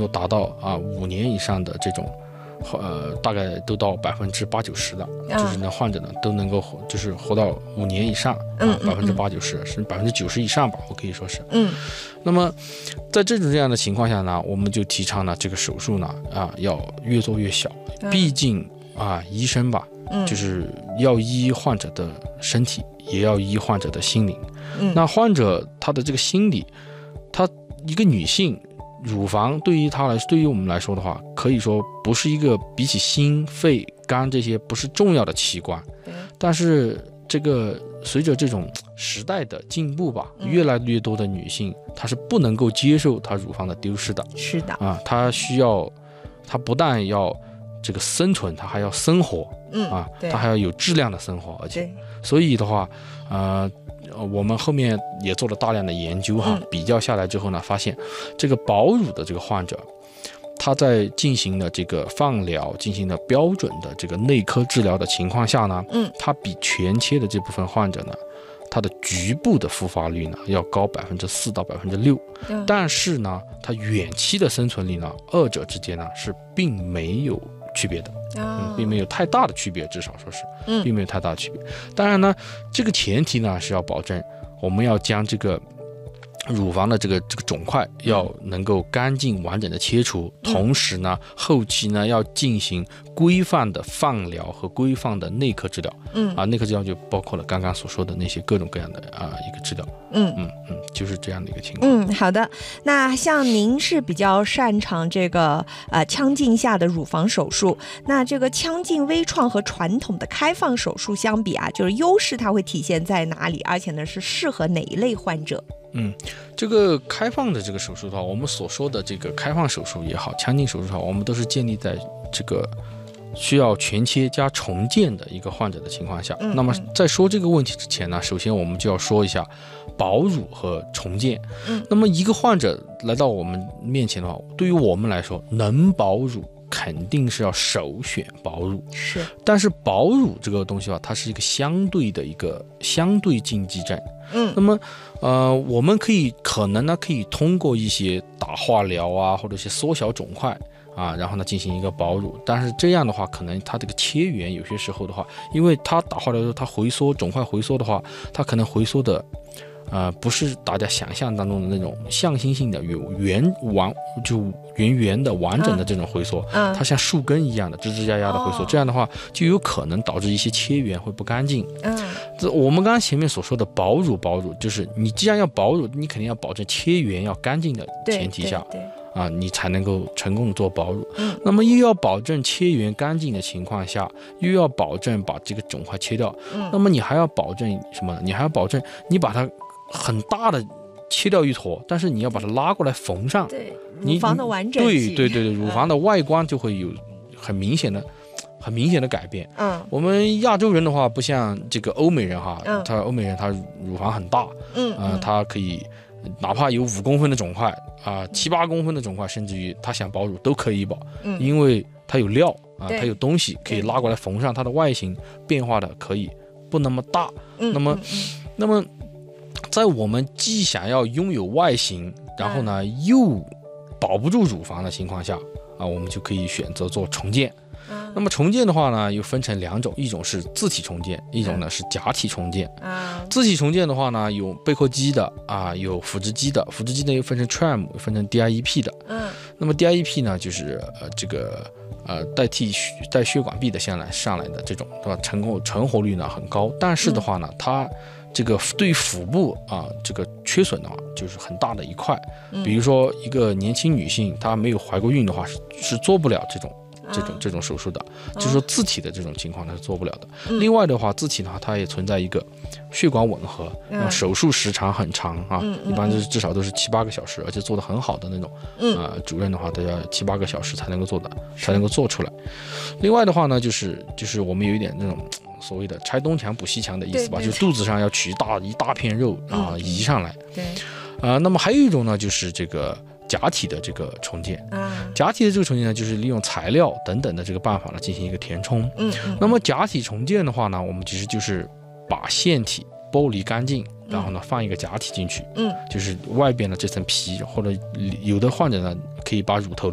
够达到5年以上的这种，大概都到80%-90%的，就是那患者呢都能够就是活到5年以上，80%-90%甚至90%以上吧，我可以说是。那么在这样的情况下呢，我们就提倡呢这个手术呢要越做越小，毕竟医生吧，就是要医患者的身体，也要医患者的心灵。那患者他的这个心理，他一个女性乳房对于我们来说的话，可以说不是一个比起心肺肝这些不是重要的器官，但是这个随着这种时代的进步吧，越来越多的女性她是不能够接受她乳房的丢失的。 是的她不但要这个生存，她还要生活她还要有质量的生活，而且所以的话我们后面也做了大量的研究比较下来之后呢，发现这个保乳的这个患者，他在进行了这个放疗，进行了标准的这个内科治疗的情况下呢，他比全切的这部分患者呢，他的局部的复发率呢要高4%到6%，但是呢，他远期的生存率呢，二者之间呢是并没有区别的，并没有太大的区别，至少说是，并没有太大的区别。当然呢，这个前提呢是要保证我们要将这个乳房的这个肿块要能够干净完整的切除，同时呢，后期呢要进行规范的放疗和规范的内科治疗。内科治疗就包括了刚刚所说的那些各种各样的一个治疗。就是这样的一个情况。 好的。那像您是比较擅长这个腔镜下的乳房手术，那这个腔镜微创和传统的开放手术相比就是优势它会体现在哪里？而且呢是适合哪一类患者？ 这个开放的这个手术的话，我们所说的这个开放手术也好，腔镜手术也好，我们都是建立在这个需要全切加重建的一个患者的情况下。那么在说这个问题之前呢，首先我们就要说一下保乳和重建。那么一个患者来到我们面前的话，对于我们来说，能保乳肯定是要首选保乳， 是。 但是保乳这个东西它是一个相对禁忌症。那么我们可能可以通过一些打化疗或者是缩小肿块然后呢进行一个保乳，但是这样的话，可能它这个切缘有些时候的话，因为它打化疗的时候，它回缩肿块回缩的话，它可能回缩的不是大家想象当中的那种向心性的圆的完整的这种回缩，它像树根一样的吱吱呀呀的回缩，这样的话就有可能导致一些切缘会不干净。我们刚刚前面所说的保乳，就是你既然要保乳，你肯定要保证切缘要干净的前提下，你才能够成功做保乳。那么又要保证切缘干净的情况下，又要保证把这个肿块切掉，那么你还要保证什么呢？你还要保证你把它很大的切掉一坨，但是你要把它拉过来缝上， 乳房的完整性， 对，乳房的外观就会有很明显的改变。我们亚洲人的话，不像这个欧美人欧美人他乳房很大，他可以哪怕有5公分的肿块7、8公分的肿块，甚至于他想保乳都可以保，因为他有料他有东西可以拉过来缝上，它的外形变化的可以不那么大。那么在我们既想要拥有外形，然后呢又保不住乳房的情况下我们就可以选择做重建。那么重建的话呢，又分成2种，一种是自体重建，一种呢是假体重建。自体重建的话呢，有背阔肌的有腹直肌的，腹直肌呢又分成 TRAM， 分成 DIEP 的。那么 DIEP 呢，就是这个带血管壁的上来的这种，对吧？成活率呢很高，但是的话呢，它这个对于腹部这个缺损的话，就是很大的一块。比如说一个年轻女性，她没有怀过孕的话，是做不了这种手术的，就是说自体的这种情况它是做不了的。另外的话，自体呢它也存在一个血管吻合，手术时长很长一般至少都是7、8个小时，而且做得很好的那种主任的话都要7、8个小时才能够做出来。另外的话呢，就是我们有一点那种所谓的拆东墙补西墙的意思吧，就肚子上要取一大片肉移上来。那么还有一种呢，就是这个假体的这个重建。假体的这个重建呢，就是利用材料等等的这个办法呢进行一个填充。那么假体重建的话呢，我们其实就是把腺体剥离干净，然后呢放一个假体进去，就是外边的这层皮，或者有的患者呢可以把乳头